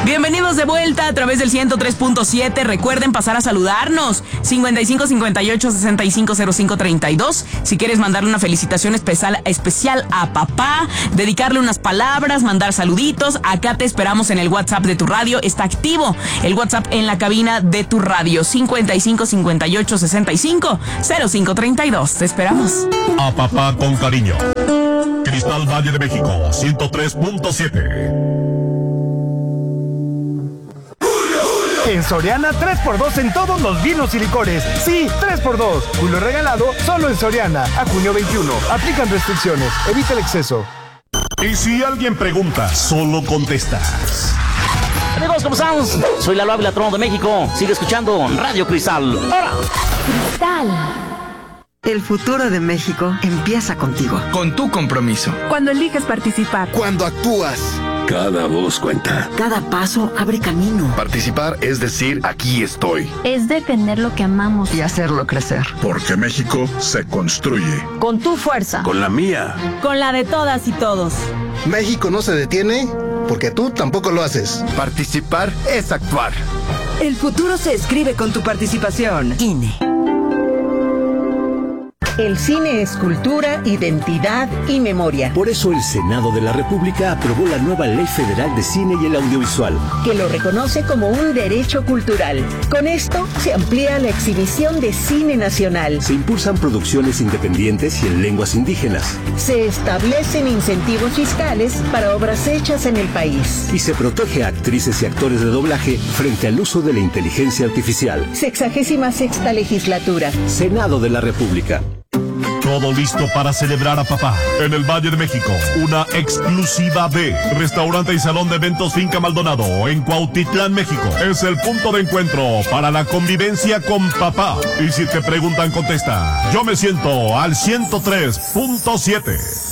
Bienvenidos de vuelta a través del 103.7. Recuerden pasar a saludarnos. 55 58 65 05 32. Si quieres mandarle una felicitación especial a papá, dedicarle unas palabras, mandar saluditos, acá te esperamos en el WhatsApp de tu radio. Está activo el WhatsApp en la cabina de tu radio. 55 58 65 05 32. Te esperamos. A papá con cariño. Cristal Valle de México, 103.7. En Soriana, 3x2 en todos los vinos y licores. Sí, 3x2. Julio regalado solo en Soriana. A junio 21. Aplican restricciones. Evita el exceso. Y si alguien pregunta, solo contestas. Amigos, ¿cómo estamos? Soy Lalo Ávila, Trono de México. Sigue escuchando Radio Cristal. ¡Ahora! Cristal. El futuro de México empieza contigo. Con tu compromiso. Cuando eliges participar. Cuando actúas. Cada voz cuenta. Cada paso abre camino. Participar es decir, aquí estoy. Es defender lo que amamos. Y hacerlo crecer. Porque México se construye. Con tu fuerza. Con la mía. Con la de todas y todos. México no se detiene porque tú tampoco lo haces. Participar es actuar. El futuro se escribe con tu participación. INE. El cine es cultura, identidad y memoria. Por eso el Senado de la República aprobó la nueva Ley Federal de Cine y el Audiovisual, que lo reconoce como un derecho cultural. Con esto se amplía la exhibición de cine nacional. Se impulsan producciones independientes y en lenguas indígenas. Se establecen incentivos fiscales para obras hechas en el país. Y se protege a actrices y actores de doblaje frente al uso de la inteligencia artificial. 66ª legislatura. Senado de la República. Todo listo para celebrar a papá. En el Valle de México, una exclusiva de Restaurante y Salón de Eventos Finca Maldonado en Cuautitlán, México. Es el punto de encuentro para la convivencia con papá. Y si te preguntan, contesta: yo me siento al 103.7.